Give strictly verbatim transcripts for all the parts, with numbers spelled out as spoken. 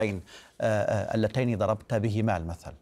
اللتين ضربت بهما المثل؟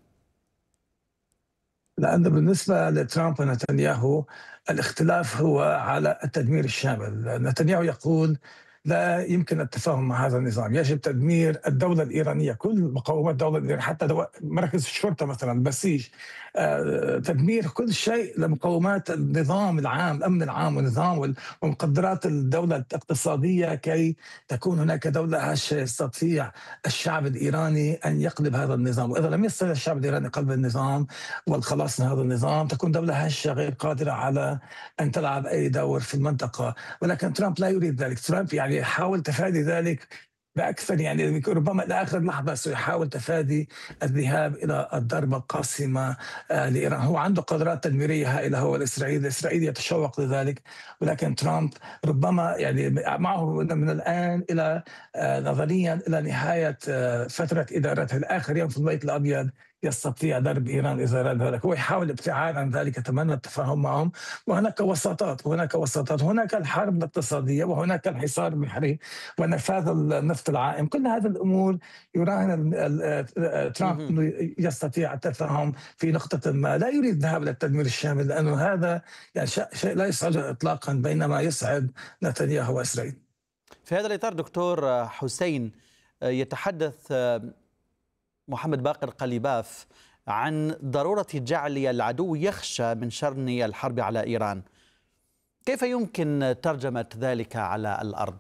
لأن بالنسبة لترامب ونتنياهو الاختلاف هو على التدمير الشامل. نتنياهو يقول لا يمكن التفاهم مع هذا النظام، يجب تدمير الدولة الإيرانية، كل مقومات الدولة الإيرانية، حتى مركز الشرطة مثلا، البسيج، تدمير كل شيء لمقومات النظام العام، الأمن العام ونظام ومقدرات الدولة الاقتصادية كي تكون هناك دولة هشة يستطيع الشعب الإيراني أن يقلب هذا النظام. وإذا لم يستطع الشعب الإيراني قلب النظام والخلاص من هذا النظام تكون دولة هشة غير قادرة على أن تلعب أي دور في المنطقة. ولكن ترامب لا يريد ذلك. ترامب يعني يحاول تفادي ذلك بأكثر، يعني ربما لآخر لحظة سيحاول تفادي الذهاب إلى الضربة القاسمة لإيران. هو عنده قدرات تدميرية هائلة هو الإسرائيلي، الإسرائيلي يتشوق لذلك، ولكن ترامب ربما يعني معه من الآن إلى نظريا إلى نهاية فترة إدارته الآخر يوم في البيت الأبيض يستطيع ضرب إيران إذا أراد ذلك. هو يحاول الابتعاد عن ذلك، يتمنى التفاهم معهم، وهناك وساطات وهناك وساطات هناك الحرب الاقتصادية وهناك الحصار البحري ونفاذ النفط العائم. كل هذه الأمور يراهن ترامب أنه يستطيع التفاهم في نقطة ما. لا يريد الذهاب إلى التدمير الشامل لأنه هذا يعني شيء لا يسعده إطلاقا، بينما يسعد نتنياهو وإسرائيل. في هذا الإطار دكتور حسين، يتحدث محمد باقر قليباف عن ضرورة جعل العدو يخشى من شن الحرب على إيران. كيف يمكن ترجمة ذلك على الأرض؟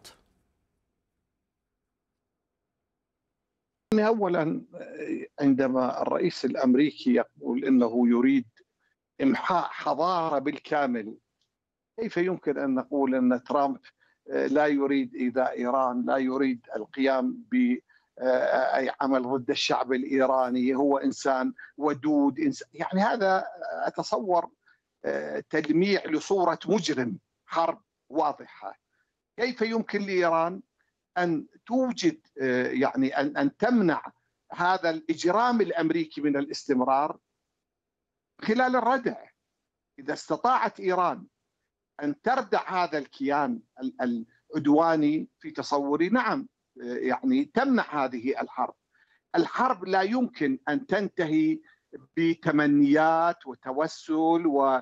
أولا، عندما الرئيس الأمريكي يقول إنه يريد إمحاء حضارة بالكامل، كيف يمكن أن نقول أن ترامب لا يريد إيذاء إيران، لا يريد القيام ب أي عمل ضد الشعب الإيراني، هو إنسان ودود إنسان. يعني هذا أتصور تلميع لصورة مجرم حرب واضحة. كيف يمكن لإيران أن توجد يعني أن أن تمنع هذا الإجرام الأمريكي من الاستمرار خلال الردع؟ إذا استطاعت إيران أن تردع هذا الكيان العدواني في تصوري، نعم يعني تمنع هذه الحرب. الحرب لا يمكن أن تنتهي بتمنيات وتوسل و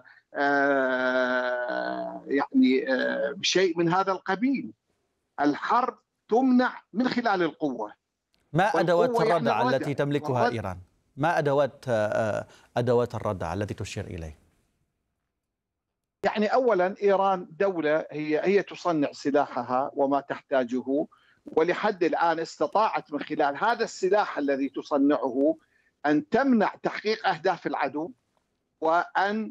يعني بشيء من هذا القبيل. الحرب تمنع من خلال القوة. ما أدوات الردع يعني التي تملكها والرد... إيران؟ ما أدوات أدوات الردع التي تشير إليه؟ يعني أولا إيران دولة هي هي تصنع سلاحها وما تحتاجه، ولحد الآن استطاعت من خلال هذا السلاح الذي تصنعه أن تمنع تحقيق أهداف العدو وأن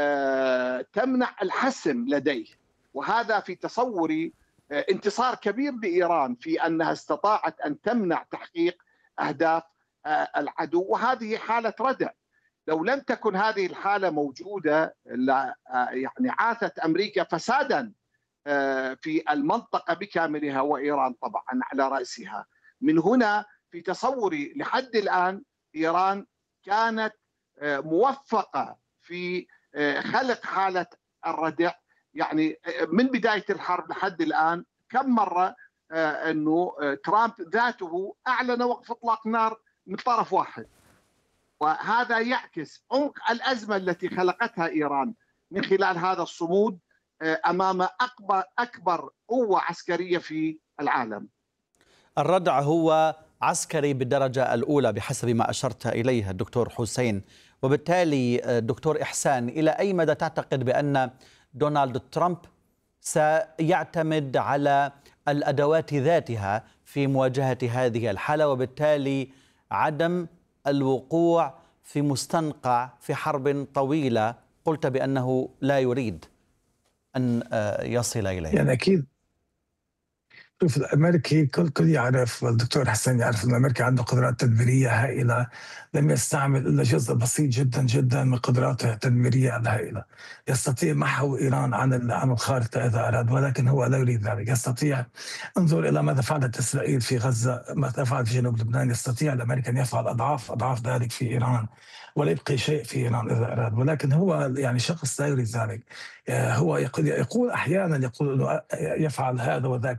تمنع الحسم لديه. وهذا في تصوري انتصار كبير لإيران في أنها استطاعت أن تمنع تحقيق أهداف العدو، وهذه حالة ردع. لو لم تكن هذه الحالة موجودة يعني عاثت أمريكا فسادا في المنطقة بكاملها، وإيران طبعا على رأسها. من هنا في تصوري لحد الآن إيران كانت موفقة في خلق حالة الردع. يعني من بداية الحرب لحد الآن كم مرة أنه ترامب ذاته أعلن وقف إطلاق نار من طرف واحد، وهذا يعكس عمق الأزمة التي خلقتها إيران من خلال هذا الصمود أمام أكبر أكبر قوة عسكرية في العالم. الردع هو عسكري بالدرجة الأولى بحسب ما أشرت إليه الدكتور حسين، وبالتالي دكتور إحسان، إلى أي مدى تعتقد بأن دونالد ترامب سيعتمد على الأدوات ذاتها في مواجهة هذه الحالة، وبالتالي عدم الوقوع في مستنقع في حرب طويلة قلت بأنه لا يريد أن يصل إليه؟ يعني أكيد. شوف، الأمريكي كل كل يعرف، والدكتور حسن يعرف أن الأمريكي عنده قدرات تدميرية هائلة، لم يستعمل إلا جزء بسيط جدا جدا من قدراته التدميرية الهائلة. يستطيع محو إيران عن عن الخارطة إذا أراد، ولكن هو لا يريد ذلك. يستطيع، انظر إلى ماذا فعلت إسرائيل في غزة، ماذا فعلت في جنوب لبنان. يستطيع الأمريكي أن يفعل أضعاف أضعاف ذلك في إيران ولا يبقي شيء في إيران إذا أراد، ولكن هو يعني شخص لا يريد ذلك. هو يقول يقول أحيانا يقول أنه يفعل هذا وذاك، ولكن هو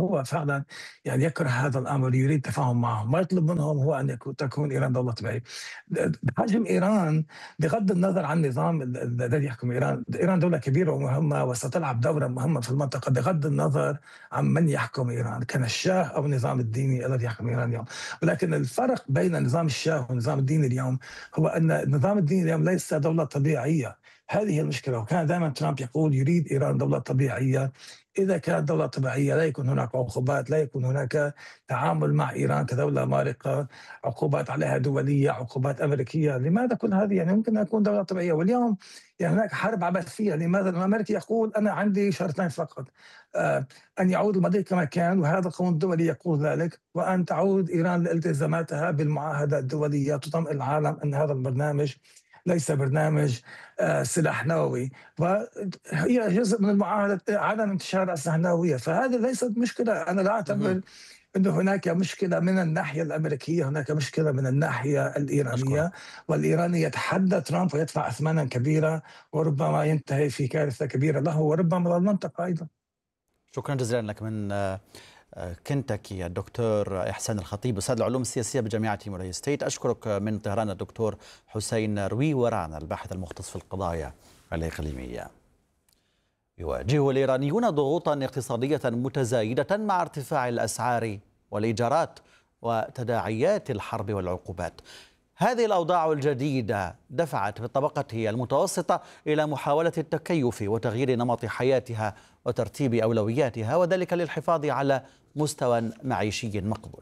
هو فعلا يعني يكره هذا الامر، يريد تفاهم معهم، ما يطلب منهم هو ان يكون تكون ايران دوله طبيعيه. حجم ايران بغض النظر عن النظام الذي يحكم ايران، ايران دوله كبيره ومهمه وستلعب دورا مهما في المنطقه بغض النظر عن من يحكم ايران، كان الشاه او النظام الديني الذي يحكم ايران اليوم. ولكن الفرق بين نظام الشاه والنظام الديني اليوم هو ان النظام الديني اليوم ليس دوله طبيعيه. هذه المشكله، وكان دائما ترامب يقول يريد ايران دوله طبيعيه. إذا كانت دولة طبيعية لا يكون هناك عقوبات، لا يكون هناك تعامل مع إيران كدولة مارقة، عقوبات عليها دولية، عقوبات أمريكية. لماذا كل هذه؟ يعني ممكن أن تكون دولة طبيعية. واليوم يعني هناك حرب عبثية. لماذا الأمريكي يقول أنا عندي شرطين فقط، آه أن يعود الماضي كما كان وهذا القانون الدولي يقول ذلك، وأن تعود إيران لالتزاماتها بالمعاهدة الدولية، تطمئن العالم أن هذا البرنامج ليس برنامج سلاح نووي، وهي جزء من المعاهدة عدم انتشار الأسلحة النووية. فهذه ليست مشكلة. أنا لا أعتبر أن هناك مشكلة من الناحية الأمريكية، هناك مشكلة من الناحية الإيرانية. أشكرا. والإيراني يتحدى ترامب ويدفع أثمانا كبيرة، وربما ينتهي في كارثة كبيرة له وربما للمنطقة أيضا. شكرا جزيلا لك من كنتاكي الدكتور إحسان الخطيب، أستاذ العلوم السياسية بجامعة موراي ستيت. أشكرك من طهران الدكتور حسين روي ورعن الباحث المختص في القضايا الإقليمية. يواجه الإيرانيون ضغوطا اقتصادية متزايدة مع ارتفاع الأسعار والإيجارات وتداعيات الحرب والعقوبات. هذه الأوضاع الجديدة دفعت بالطبقة المتوسطة إلى محاولة التكيف وتغيير نمط حياتها وترتيب أولوياتها، وذلك للحفاظ على مستوى معيشي مقبول.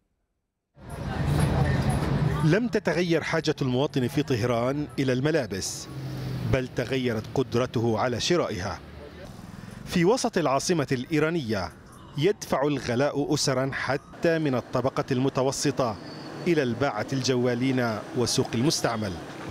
لم تتغير حاجة المواطن في طهران إلى الملابس، بل تغيرت قدرته على شرائها. في وسط العاصمة الإيرانية يدفع الغلاء أسرا حتى من الطبقة المتوسطة إلى الباعة الجوالين وسوق المستعمل.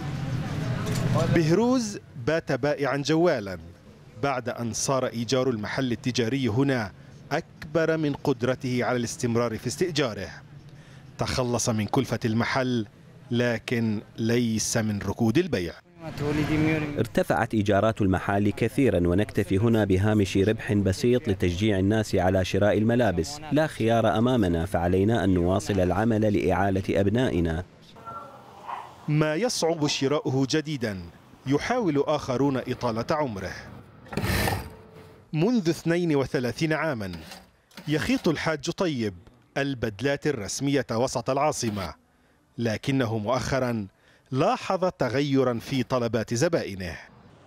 بهروز بات بائعا جوالا بعد أن صار إيجار المحل التجاري هنا أكبر من قدرته على الاستمرار في استئجاره. تخلص من كلفة المحل لكن ليس من ركود البيع. ارتفعت إيجارات المحال كثيرا ونكتفي هنا بهامش ربح بسيط لتشجيع الناس على شراء الملابس. لا خيار أمامنا، فعلينا أن نواصل العمل لإعالة أبنائنا. ما يصعب شراؤه جديدا يحاول آخرون إطالة عمره. منذ اثنين وثلاثين عاما يخيط الحاج طيب البدلات الرسمية وسط العاصمة، لكنه مؤخرا لاحظ تغيرا في طلبات زبائنه.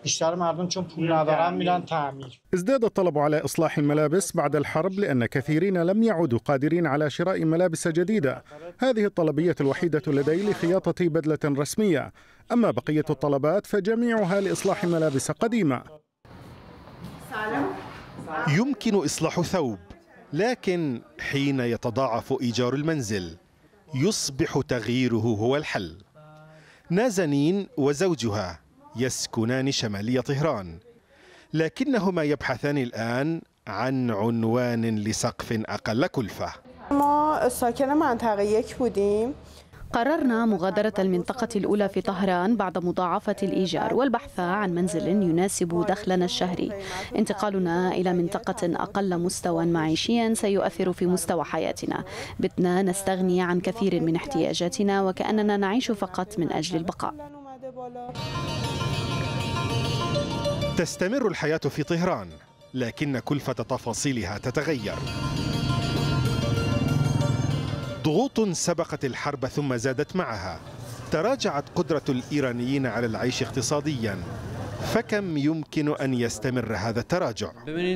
ازداد الطلب على إصلاح الملابس بعد الحرب لأن كثيرين لم يعودوا قادرين على شراء ملابس جديدة. هذه الطلبية الوحيدة لدي لخياطة بدلة رسمية، أما بقية الطلبات فجميعها لإصلاح ملابس قديمة. يمكن إصلاح ثوب، لكن حين يتضاعف إيجار المنزل يصبح تغييره هو الحل. نازنين وزوجها يسكنان شمالي طهران، لكنهما يبحثان الآن عن عنوان لسقف أقل كلفة. قررنا مغادرة المنطقة الأولى في طهران بعد مضاعفة الإيجار والبحث عن منزل يناسب دخلنا الشهري. انتقالنا إلى منطقة أقل مستوى معيشيا سيؤثر في مستوى حياتنا. بتنا نستغني عن كثير من احتياجاتنا وكأننا نعيش فقط من أجل البقاء. تستمر الحياة في طهران، لكن كلفة تفاصيلها تتغير. ضغوط سبقت الحرب ثم زادت معها. تراجعت قدرة الإيرانيين على العيش اقتصاديا، فكم يمكن أن يستمر هذا التراجع؟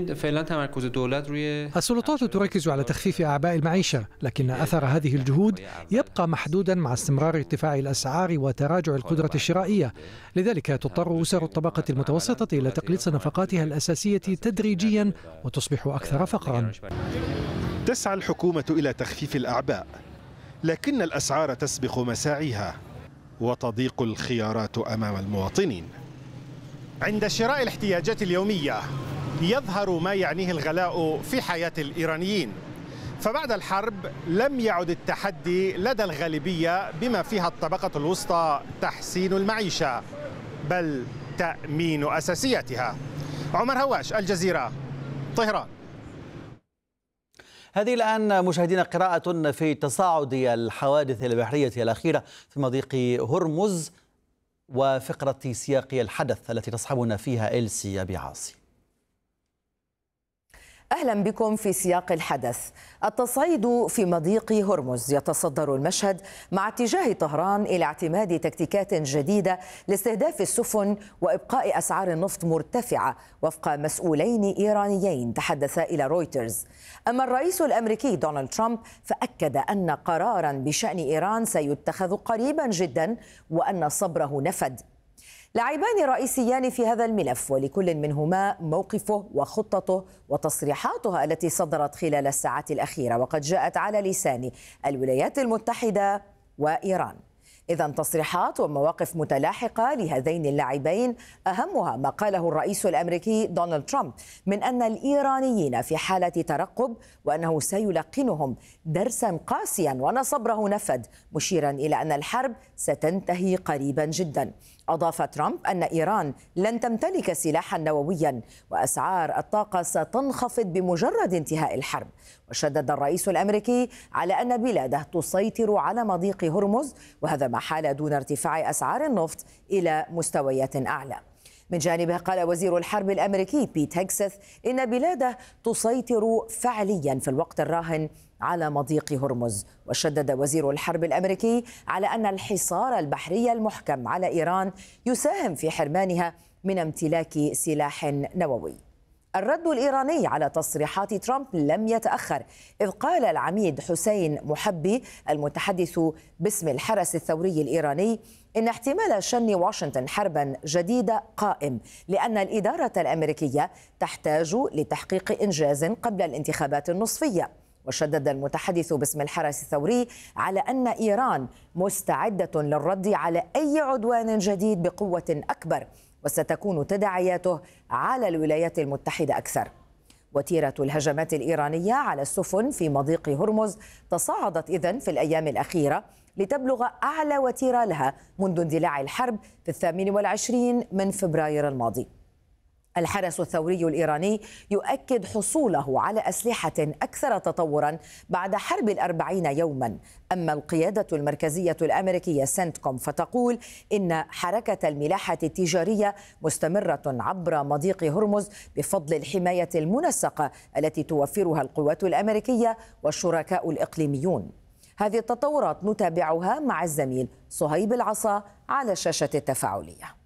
السلطات تركز على تخفيف أعباء المعيشة، لكن أثر هذه الجهود يبقى محدودا مع استمرار ارتفاع الأسعار وتراجع القدرة الشرائية. لذلك تضطر أسر الطبقة المتوسطة إلى تقليص نفقاتها الأساسية تدريجيا وتصبح أكثر فقرا. تسعى الحكومة إلى تخفيف الأعباء، لكن الأسعار تسبق مساعيها وتضيق الخيارات أمام المواطنين. عند شراء الاحتياجات اليومية يظهر ما يعنيه الغلاء في حياة الإيرانيين. فبعد الحرب لم يعد التحدي لدى الغالبية بما فيها الطبقة الوسطى تحسين المعيشة، بل تأمين أساسياتها. عمر هواش، الجزيرة، طهران. هذه الآن مشاهدينا قراءة في تصاعد الحوادث البحرية الأخيرة في مضيق هرمز وفقرة سياق الحدث التي تصحبنا فيها إلسي أبي عاصي. أهلا بكم في سياق الحدث. التصعيد في مضيق هرمز يتصدر المشهد مع اتجاه طهران إلى اعتماد تكتيكات جديدة لاستهداف السفن وإبقاء أسعار النفط مرتفعة وفق مسؤولين إيرانيين تحدثا إلى رويترز. أما الرئيس الأمريكي دونالد ترامب فأكد أن قرارا بشأن إيران سيتخذ قريبا جدا وأن صبره نفد. لاعبان رئيسيان في هذا الملف ولكل منهما موقفه وخطته وتصريحاتها التي صدرت خلال الساعات الأخيرة وقد جاءت على لسان الولايات المتحدة وإيران. إذن تصريحات ومواقف متلاحقة لهذين اللاعبين، أهمها ما قاله الرئيس الأمريكي دونالد ترامب من أن الإيرانيين في حالة ترقب وأنه سيلقنهم درسا قاسيا وأن صبره نفد، مشيرا إلى أن الحرب ستنتهي قريبا جدا. أضاف ترامب أن إيران لن تمتلك سلاحا نوويا وأسعار الطاقة ستنخفض بمجرد انتهاء الحرب. وشدد الرئيس الأمريكي على أن بلاده تسيطر على مضيق هرمز وهذا ما حال دون ارتفاع أسعار النفط إلى مستويات أعلى. من جانبه قال وزير الحرب الأمريكي بيت هيكسث إن بلاده تسيطر فعليا في الوقت الراهن على مضيق هرمز. وشدد وزير الحرب الأمريكي على أن الحصار البحري المحكم على إيران يساهم في حرمانها من امتلاك سلاح نووي. الرد الإيراني على تصريحات ترامب لم يتأخر، إذ قال العميد حسين محبي المتحدث باسم الحرس الثوري الإيراني إن احتمال شن واشنطن حربا جديدة قائم، لأن الإدارة الأمريكية تحتاج لتحقيق إنجاز قبل الانتخابات النصفية. وشدد المتحدث باسم الحرس الثوري على أن إيران مستعدة للرد على أي عدوان جديد بقوة أكبر، وستكون تداعياته على الولايات المتحدة أكثر. وتيرة الهجمات الإيرانية على السفن في مضيق هرمز تصاعدت إذن في الأيام الأخيرة لتبلغ أعلى وتيرة لها منذ اندلاع الحرب في الثامن والعشرين من فبراير الماضي. الحرس الثوري الإيراني يؤكد حصوله على أسلحة أكثر تطورا بعد حرب الأربعين يوما. أما القيادة المركزية الأمريكية سنتكوم فتقول إن حركة الملاحة التجارية مستمرة عبر مضيق هرمز بفضل الحماية المنسقة التي توفرها القوات الأمريكية والشركاء الإقليميون. هذه التطورات نتابعها مع الزميل صهيب العصا على شاشة التفاعلية.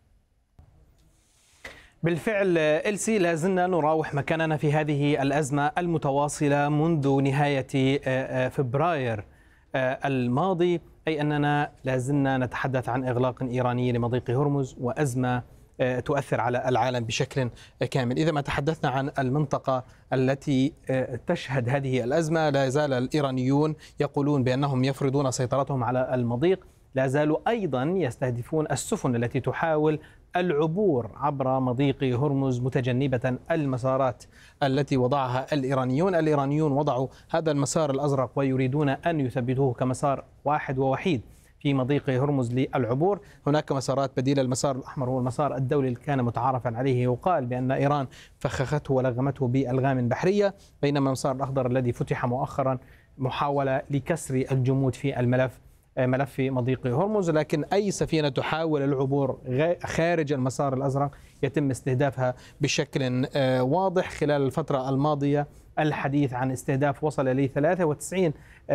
بالفعل إلسي لازلنا نراوح مكاننا في هذه الأزمة المتواصلة منذ نهاية فبراير الماضي، أي أننا لازلنا نتحدث عن إغلاق إيراني لمضيق هرمز وأزمة تؤثر على العالم بشكل كامل. إذا ما تحدثنا عن المنطقة التي تشهد هذه الأزمة، لا زال الإيرانيون يقولون بأنهم يفرضون سيطرتهم على المضيق، لا زالوا أيضا يستهدفون السفن التي تحاول العبور عبر مضيق هرمز متجنبة المسارات التي وضعها الإيرانيون. الإيرانيون وضعوا هذا المسار الأزرق ويريدون أن يثبتوه كمسار واحد ووحيد في مضيق هرمز للعبور. هناك مسارات بديلة. المسار الأحمر هو المسار الدولي اللي كان متعارفا عليه، يقال بأن إيران فخخته ولغمته بألغام بحرية، بينما المسار الأخضر الذي فتح مؤخرا محاولة لكسر الجمود في الملف ملف مضيق هرمز. لكن أي سفينة تحاول العبور خارج المسار الأزرق يتم استهدافها بشكل واضح. خلال الفترة الماضية الحديث عن استهداف وصل إلى ثلاثة وتسعين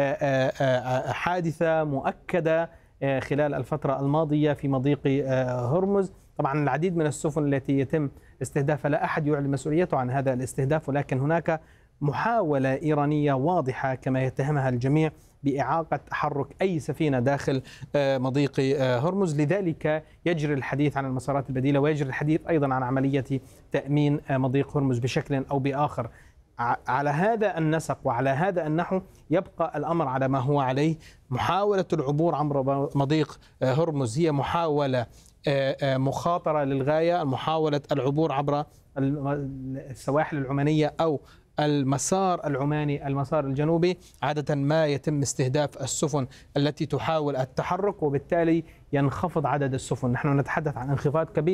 حادثة مؤكدة خلال الفترة الماضية في مضيق هرمز. طبعا العديد من السفن التي يتم استهدافها لا أحد يعلن مسؤوليته عن هذا الاستهداف، ولكن هناك محاولة إيرانية واضحة كما يتهمها الجميع بإعاقة تحرك أي سفينة داخل مضيق هرمز. لذلك يجري الحديث عن المسارات البديلة ويجري الحديث أيضا عن عملية تأمين مضيق هرمز بشكل أو بآخر. على هذا النسق وعلى هذا النحو يبقى الأمر على ما هو عليه. محاولة العبور عبر مضيق هرمز هي محاولة مخاطرة للغاية، محاولة العبور عبر السواحل العمانية أو المسار العماني المسار الجنوبي. عادة ما يتم استهداف السفن التي تحاول التحرك وبالتالي ينخفض عدد السفن. نحن نتحدث عن انخفاض كبير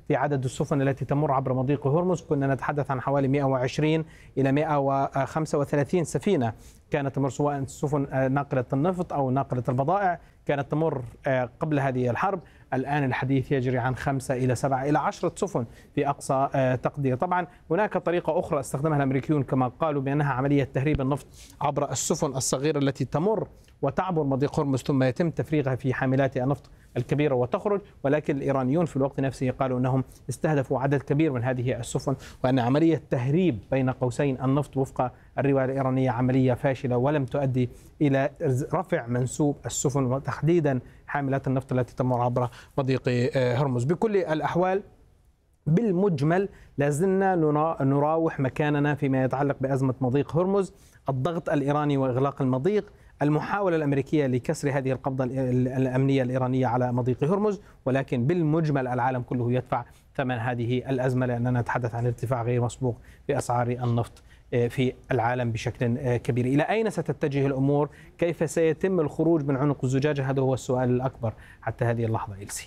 في عدد السفن التي تمر عبر مضيق هرمز. كنا نتحدث عن حوالي مئة وعشرين إلى مئة وخمسة وثلاثين سفينة كانت تمر، سواء سفن ناقلة النفط أو ناقلة البضائع كانت تمر قبل هذه الحرب. الآن الحديث يجري عن خمسة إلى سبعة إلى عشرة سفن في أقصى تقدير. طبعا هناك طريقة أخرى استخدمها الأمريكيون كما قالوا بأنها عملية تهريب النفط عبر السفن الصغيرة التي تمر وتعبر مضيق هرمز ثم يتم تفريغها في حاملات النفط الكبيرة وتخرج، ولكن الإيرانيون في الوقت نفسه قالوا أنهم استهدفوا عدد كبير من هذه السفن، وأن عملية تهريب بين قوسين النفط وفق الرواية الإيرانية عملية فاشلة ولم تؤدي إلى رفع منسوب السفن وتحديدا حاملات النفط التي تمر عبر مضيق هرمز. بكل الأحوال بالمجمل لازلنا نراوح مكاننا فيما يتعلق بأزمة مضيق هرمز، الضغط الإيراني وإغلاق المضيق، المحاولة الأمريكية لكسر هذه القبضة الأمنية الإيرانية على مضيق هرمز، ولكن بالمجمل العالم كله يدفع ثمن هذه الأزمة، لأننا نتحدث عن ارتفاع غير مسبوق في أسعار النفط في العالم بشكل كبير. إلى أين ستتجه الأمور؟ كيف سيتم الخروج من عنق الزجاجة؟ هذا هو السؤال الأكبر حتى هذه اللحظة. إلسي.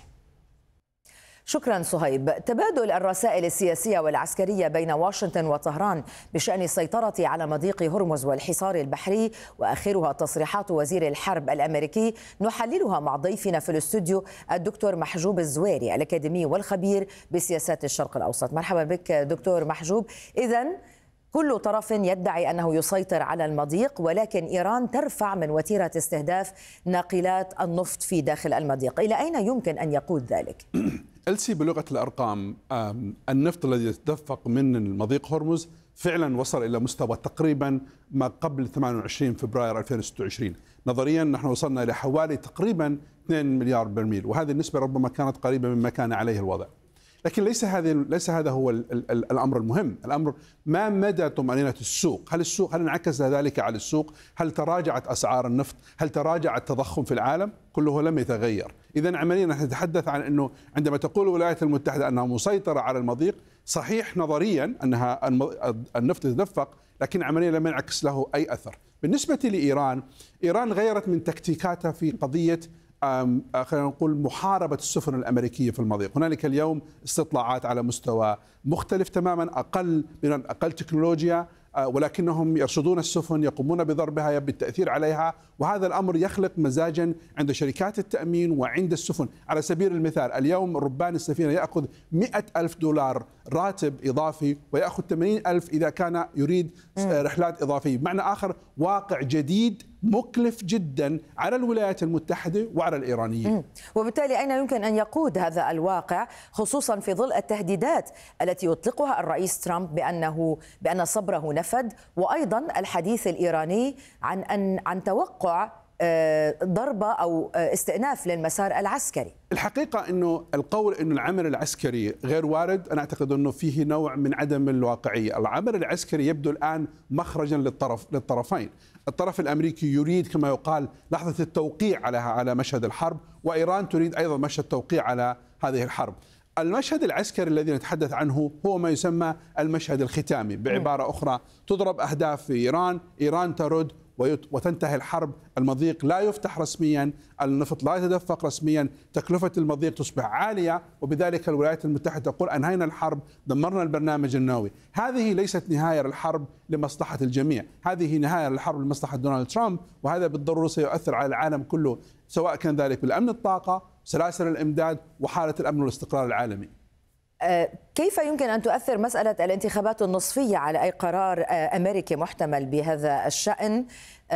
شكرا صهيب. تبادل الرسائل السياسية والعسكرية بين واشنطن وطهران بشأن السيطرة على مضيق هرمز والحصار البحري وآخرها تصريحات وزير الحرب الأمريكي نحللها مع ضيفنا في الاستوديو الدكتور محجوب الزويري الأكاديمي والخبير بسياسات الشرق الأوسط. مرحبا بك دكتور محجوب. إذن كل طرف يدعي أنه يسيطر على المضيق، ولكن إيران ترفع من وتيرة استهداف ناقلات النفط في داخل المضيق. إلى أين يمكن أن يقود ذلك؟ ألسي بلغة الأرقام النفط الذي يتدفق من مضيق هرمز فعلا وصل إلى مستوى تقريبا ما قبل ثمانية وعشرين فبراير ألفين وستة وعشرين. نظريا نحن وصلنا إلى حوالي تقريبا اثنين مليار برميل، وهذه النسبة ربما كانت قريبة مما كان عليه الوضع. لكن ليس هذا ليس هذا هو الامر المهم، الامر ما مدى طمأنينة السوق؟ هل السوق هل انعكس ذلك على السوق؟ هل تراجعت اسعار النفط؟ هل تراجع التضخم في العالم؟ كله لم يتغير. اذا عمليا نحن نتحدث عن انه عندما تقول الولايات المتحدة انها مسيطرة على المضيق، صحيح نظريا انها النفط يتدفق، لكن عمليا لم ينعكس له اي اثر. بالنسبة لإيران، إيران غيرت من تكتيكاتها في قضية خلينا نقول محاربة السفن الأمريكية في المضيق. هنالك اليوم استطلاعات على مستوى مختلف تماما، أقل من أقل تكنولوجيا، ولكنهم يرصدون السفن، يقومون بضربها، بالتأثير عليها، وهذا الأمر يخلق مزاجا عند شركات التأمين وعند السفن. على سبيل المثال اليوم ربان السفينة يأخذ مئة ألف دولار راتب إضافي، ويأخذ ثمانين ألف إذا كان يريد رحلات إضافية. بمعنى آخر واقع جديد مكلف جدا على الولايات المتحدة وعلى الإيرانيين. وبالتالي أين يمكن أن يقود هذا الواقع، خصوصا في ظل التهديدات التي يطلقها الرئيس ترامب بأنه بأن صبره نفد، وأيضا الحديث الإيراني عن أن عن توقع ضربة أو استئناف للمسار العسكري؟ الحقيقة أنه القول أنه العمل العسكري غير وارد، أنا أعتقد أنه فيه نوع من عدم الواقعية. العمل العسكري يبدو الآن مخرجا للطرف للطرفين. الطرف الأمريكي يريد كما يقال لحظة التوقيع على على مشهد الحرب، وإيران تريد أيضا مشهد التوقيع على هذه الحرب. المشهد العسكري الذي نتحدث عنه هو ما يسمى المشهد الختامي، بعبارة أخرى تضرب أهداف في إيران، إيران ترد وتنتهي الحرب. المضيق لا يفتح رسميا، النفط لا يتدفق رسميا، تكلفة المضيق تصبح عالية، وبذلك الولايات المتحدة تقول أنهينا الحرب، دمرنا البرنامج النووي. هذه ليست نهاية للحرب لمصلحة الجميع، هذه نهاية للحرب لمصلحة دونالد ترامب، وهذا بالضرورة سيؤثر على العالم كله، سواء كان ذلك بالأمن الطاقة، سلاسل الإمداد، وحالة الأمن والاستقرار العالمي. كيف يمكن أن تؤثر مسألة الانتخابات النصفية على أي قرار أمريكي محتمل بهذا الشأن،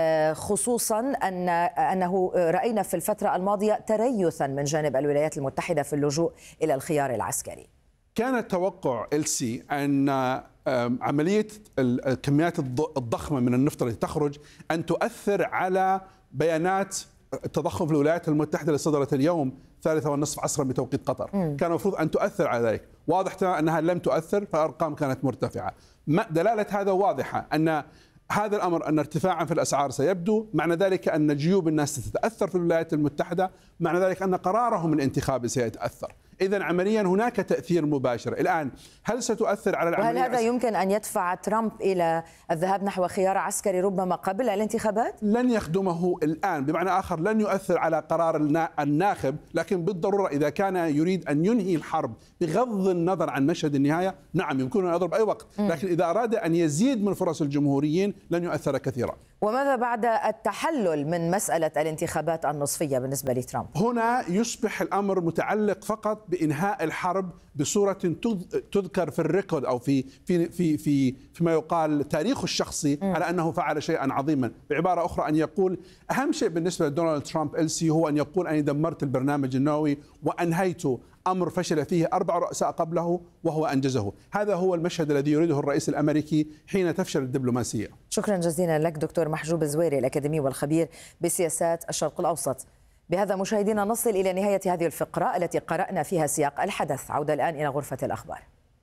خصوصا أن أنه رأينا في الفترة الماضية تريثا من جانب الولايات المتحدة في اللجوء إلى الخيار العسكري؟ كان التوقع إلسي أن عملية الكميات الضخمة من النفط التي تخرج أن تؤثر على بيانات التضخم في الولايات المتحدة اللي صدرت اليوم ثالثة والنصف عصرا بتوقيت قطر. مم. كان المفروض أن تؤثر على ذلك، واضح أنها لم تؤثر، فالأرقام كانت مرتفعة. دلالة هذا واضحة، أن هذا الأمر أن ارتفاعا في الأسعار سيبدو، معنى ذلك أن جيوب الناس ستتأثر في الولايات المتحدة، معنى ذلك أن قرارهم الانتخابي سيتأثر. إذا عمليا هناك تأثير مباشر. الآن هل ستؤثر على العملية؟ وهل هذا يمكن أن يدفع ترامب إلى الذهاب نحو خيار عسكري ربما قبل الانتخابات؟ لن يخدمه الآن، بمعنى آخر لن يؤثر على قرار الناخب، لكن بالضرورة إذا كان يريد أن ينهي الحرب بغض النظر عن مشهد النهاية، نعم يمكن أن يضرب أي وقت، لكن إذا أراد أن يزيد من فرص الجمهوريين لن يؤثر كثيرا. وماذا بعد التحلل من مسألة الانتخابات النصفية بالنسبة لترامب؟ هنا يصبح الأمر متعلق فقط بإنهاء الحرب بصورة تذكر في الريكورد أو في في في في فيما يقال تاريخه الشخصي على أنه فعل شيئا عظيما. بعبارة أخرى أن يقول أهم شيء بالنسبة لدونالد ترامب إلسي هو أن يقول أني دمرت البرنامج النووي وأنهيت أمر فشل فيه أربع رؤساء قبله وهو أنجزه. هذا هو المشهد الذي يريده الرئيس الأمريكي حين تفشل الدبلوماسية. شكرا جزيلا لك دكتور محجوب الزويري الأكاديمي والخبير بسياسات الشرق الأوسط. بهذا مشاهدينا نصل إلى نهاية هذه الفقرة التي قرأنا فيها سياق الحدث. عودة الآن إلى غرفة الأخبار.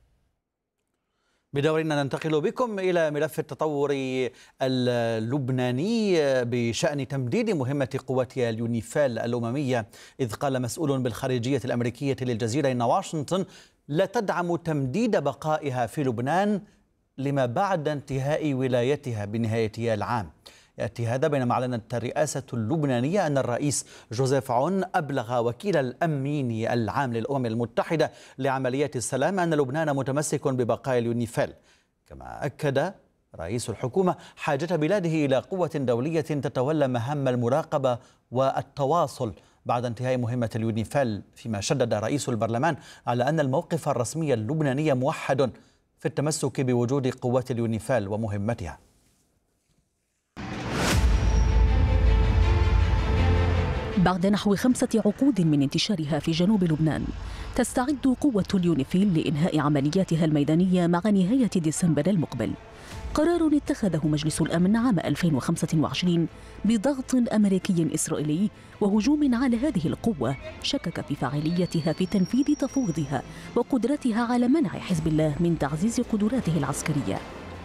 بدورنا ننتقل بكم إلى ملف التطور اللبناني بشأن تمديد مهمة قوات اليونيفيل الأممية، إذ قال مسؤول بالخارجية الأمريكية للجزيرة إن واشنطن لا تدعم تمديد بقائها في لبنان لما بعد انتهاء ولايتها بنهاية العام. يأتي هذا بينما أعلنت الرئاسة اللبنانية أن الرئيس جوزيف عون أبلغ وكيل الأمين العام للأمم المتحدة لعمليات السلام أن لبنان متمسك ببقاء اليونيفيل. كما أكد رئيس الحكومة حاجة بلاده إلى قوة دولية تتولى مهام المراقبة والتواصل بعد انتهاء مهمة اليونيفيل، فيما شدد رئيس البرلمان على أن الموقف الرسمي اللبناني موحد في التمسك بوجود قوات اليونيفيل ومهمتها. بعد نحو خمسة عقود من انتشارها في جنوب لبنان، تستعد قوة اليونيفيل لإنهاء عملياتها الميدانية مع نهاية ديسمبر المقبل. قرار اتخذه مجلس الأمن عام ألفين وخمسة وعشرين بضغط أمريكي إسرائيلي وهجوم على هذه القوة شكك في فاعليتها في تنفيذ تفويضها وقدرتها على منع حزب الله من تعزيز قدراته العسكرية.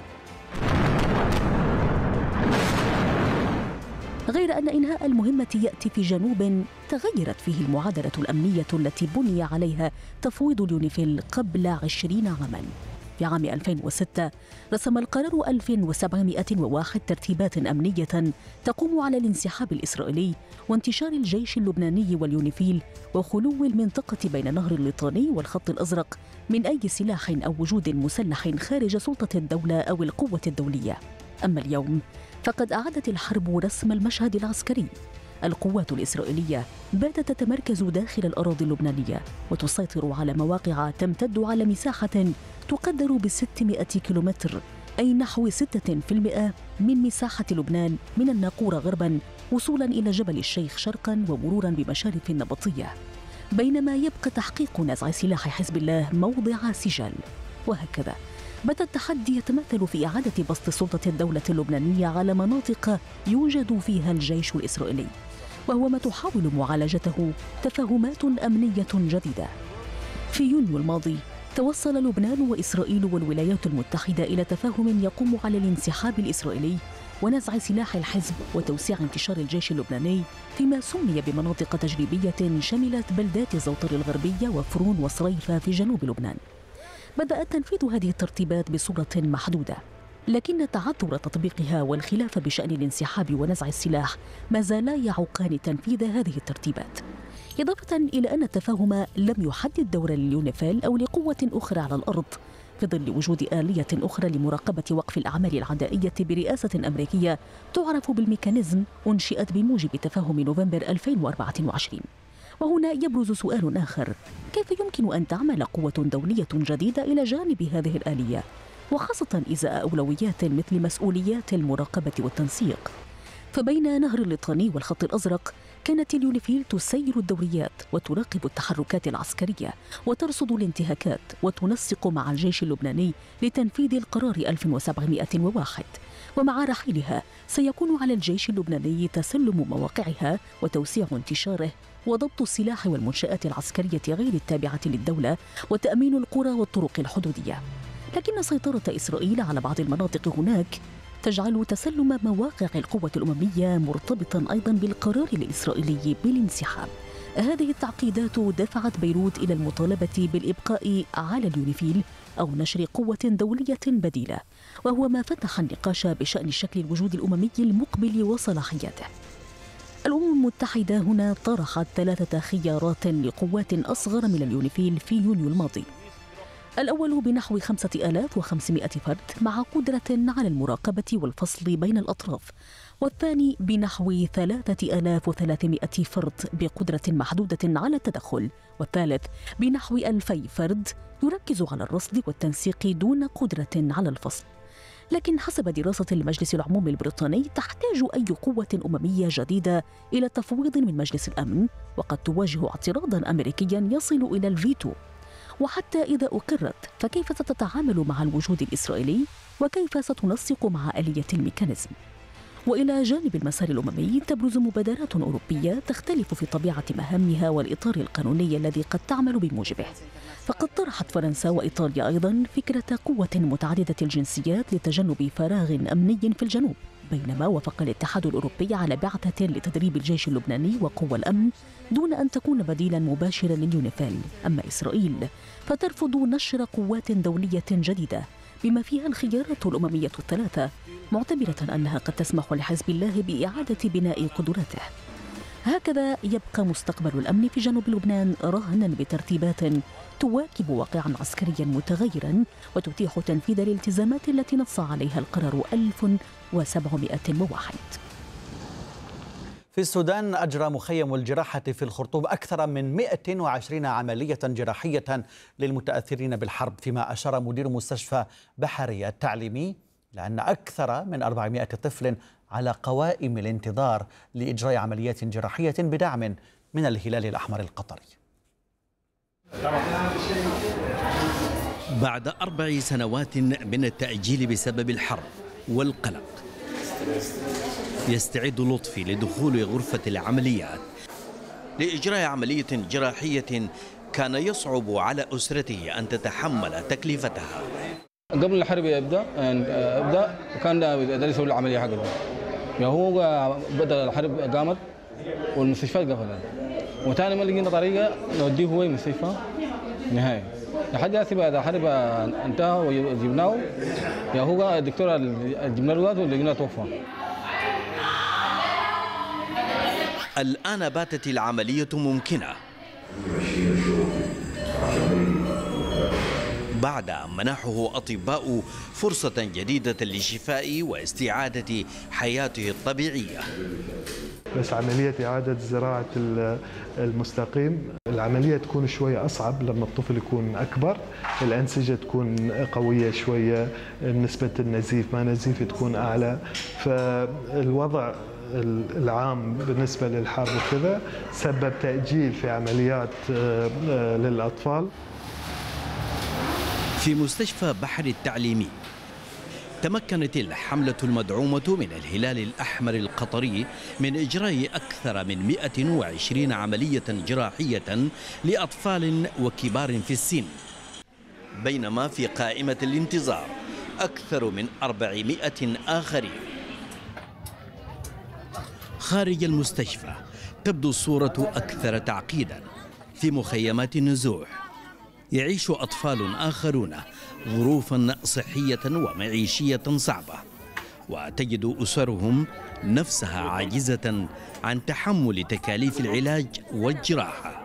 غير أن إنهاء المهمة يأتي في جنوب تغيرت فيه المعادلة الأمنية التي بني عليها تفويض اليونيفيل قبل عشرين عاماً. في عام ألفين وستة رسم القرار ألف وسبعمائة وواحد ترتيبات أمنية تقوم على الانسحاب الإسرائيلي وانتشار الجيش اللبناني واليونيفيل وخلو المنطقة بين نهر الليطاني والخط الأزرق من أي سلاح أو وجود مسلح خارج سلطة الدولة أو القوة الدولية. أما اليوم فقد أعادت الحرب رسم المشهد العسكري. القوات الإسرائيلية باتت تتمركز داخل الأراضي اللبنانية وتسيطر على مواقع تمتد على مساحة تقدر بستمائة كيلومتر، أي نحو ستة بالمئة من مساحة لبنان من الناقورة غرباً وصولاً إلى جبل الشيخ شرقاً ومروراً بمشارف النبطية، بينما يبقى تحقيق نزع سلاح حزب الله موضع سجال. وهكذا بات التحدي يتمثل في إعادة بسط سلطة الدولة اللبنانية على مناطق يوجد فيها الجيش الإسرائيلي، وهو ما تحاول معالجته تفاهمات أمنية جديدة. في يونيو الماضي توصل لبنان وإسرائيل والولايات المتحدة إلى تفاهم يقوم على الانسحاب الإسرائيلي ونزع سلاح الحزب وتوسيع انتشار الجيش اللبناني فيما سمي بمناطق تجريبية شملت بلدات زوطر الغربية وفرون وصريفة في جنوب لبنان. بدأ تنفيذ هذه الترتيبات بصورة محدودة، لكن تعذر تطبيقها والخلاف بشأن الانسحاب ونزع السلاح ما زالا يعوقان تنفيذ هذه الترتيبات، إضافة إلى أن التفاهم لم يحدد دور اليونيفيل أو لقوة أخرى على الأرض في ظل وجود آلية أخرى لمراقبة وقف الأعمال العدائية برئاسة أمريكية تعرف بالميكانيزم أنشئت بموجب تفاهم نوفمبر ألفين وأربعة وعشرين. وهنا يبرز سؤال آخر: كيف يمكن أن تعمل قوة دولية جديدة إلى جانب هذه الآلية، وخاصة إزاء أولويات مثل مسؤوليات المراقبة والتنسيق؟ فبين نهر الليطاني والخط الأزرق كانت اليونيفيل تسير الدوريات وتراقب التحركات العسكرية وترصد الانتهاكات وتنسق مع الجيش اللبناني لتنفيذ القرار ألف وسبعمائة وواحد. ومع رحيلها سيكون على الجيش اللبناني تسلم مواقعها وتوسيع انتشاره وضبط السلاح والمنشآت العسكرية غير التابعة للدولة وتأمين القرى والطرق الحدودية. لكن سيطرة إسرائيل على بعض المناطق هناك تجعل تسلم مواقع القوة الأممية مرتبطاً أيضاً بالقرار الإسرائيلي بالانسحاب، هذه التعقيدات دفعت بيروت إلى المطالبة بالإبقاء على اليونيفيل أو نشر قوة دولية بديلة، وهو ما فتح النقاش بشأن شكل الوجود الأممي المقبل وصلاحياته. الأمم المتحدة هنا طرحت ثلاثة خيارات لقوات أصغر من اليونيفيل في يونيو الماضي. الأول بنحو خمسة آلاف وخمسمائة فرد مع قدرة على المراقبة والفصل بين الأطراف، والثاني بنحو ثلاثة آلاف وثلاثمائة فرد بقدرة محدودة على التدخل، والثالث بنحو ألفي فرد يركز على الرصد والتنسيق دون قدرة على الفصل. لكن حسب دراسة المجلس العمومي البريطاني تحتاج أي قوة أممية جديدة إلى تفويض من مجلس الأمن، وقد تواجه اعتراضاً أمريكياً يصل إلى الفيتو. وحتى إذا أقرت فكيف ستتعامل مع الوجود الإسرائيلي، وكيف ستنسق مع آلية الميكانيزم؟ وإلى جانب المسار الأممي تبرز مبادرات أوروبية تختلف في طبيعة مهامها والإطار القانوني الذي قد تعمل بموجبه. فقد طرحت فرنسا وإيطاليا أيضاً فكرة قوة متعددة الجنسيات لتجنب فراغ أمني في الجنوب، بينما وافق الاتحاد الأوروبي على بعثة لتدريب الجيش اللبناني وقوى الأمن دون أن تكون بديلاً مباشراً لليونيفيل. أما إسرائيل فترفض نشر قوات دولية جديدة بما فيها الخيارات الأممية الثلاثة، معتبرة أنها قد تسمح لحزب الله بإعادة بناء قدراته. هكذا يبقى مستقبل الأمن في جنوب لبنان رهنا بترتيبات تواكب واقعا عسكريا متغيرا وتتيح تنفيذ الالتزامات التي نص عليها القرار ألف وسبعمائة وواحد. في السودان أجرى مخيم الجراحة في الخرطوم أكثر من مئة وعشرين عملية جراحية للمتأثرين بالحرب، فيما أشار مدير مستشفى بحري التعليمي لأن أكثر من أربعمائة طفل على قوائم الانتظار لإجراء عمليات جراحية بدعم من الهلال الأحمر القطري. بعد أربع سنوات من التأجيل بسبب الحرب والقلق، يستعد لطفي لدخول غرفة العمليات لإجراء عملية جراحية كان يصعب على أسرته أن تتحمل تكلفتها. قبل الحرب يبدأ ابدا كان ده يسوي العملية حقته، يعني هو بدأ الحرب قامت والمستشفيات قفلت، وثاني ما لقينا طريقة نوديه هو المستشفى نهائي لحد هسه بعد الحرب انتهى وجبناه، يعني هو الدكتور جبنا له ولقيناه توفى. الآن باتت العملية ممكنة بعد أن منحه أطباء فرصة جديدة للشفاء واستعادة حياته الطبيعية. بس عملية إعادة زراعة المستقيم العملية تكون شوية أصعب لما الطفل يكون أكبر، الأنسجة تكون قوية شوية، نسبة النزيف ما نزيف تكون أعلى، فالوضع العام بالنسبة للحرب وكذا سبب تأجيل في عمليات للأطفال. في مستشفى بحر التعليمي تمكنت الحملة المدعومة من الهلال الأحمر القطري من إجراء أكثر من مئة وعشرين عملية جراحية لأطفال وكبار في السن، بينما في قائمة الانتظار أكثر من أربعمائة آخرين. خارج المستشفى تبدو الصورة أكثر تعقيدا. في مخيمات النزوح يعيش أطفال آخرون ظروفا صحية ومعيشية صعبة، وتجد أسرهم نفسها عاجزة عن تحمل تكاليف العلاج والجراحة،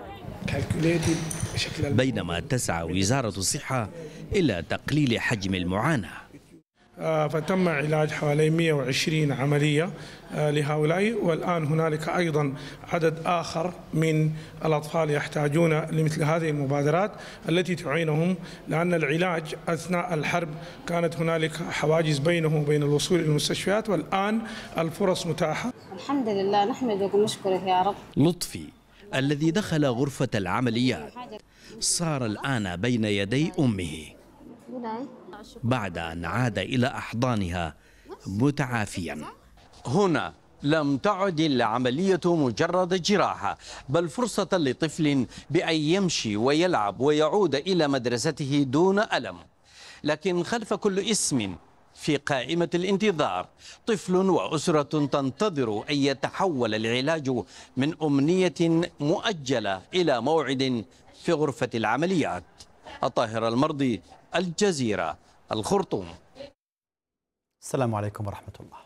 بينما تسعى وزارة الصحة إلى تقليل حجم المعاناة. فتم علاج حوالي مئة وعشرين عملية لهؤلاء، والآن هنالك أيضا عدد آخر من الأطفال يحتاجون لمثل هذه المبادرات التي تعينهم، لأن العلاج أثناء الحرب كانت هنالك حواجز بينه وبين الوصول إلى المستشفيات، والآن الفرص متاحة. الحمد لله نحمدك ونشكرك يا رب. لطفي الذي دخل غرفة العمليات صار الآن بين يدي أمه بعد أن عاد إلى أحضانها متعافيا. هنا لم تعد العملية مجرد جراحة، بل فرصة لطفل بأن يمشي ويلعب ويعود إلى مدرسته دون ألم. لكن خلف كل اسم في قائمة الانتظار، طفل وأسرة تنتظر أن يتحول العلاج من أمنية مؤجلة إلى موعد في غرفة العمليات. الطاهر المرضي، الجزيرة، الخرطوم. السلام عليكم ورحمة الله.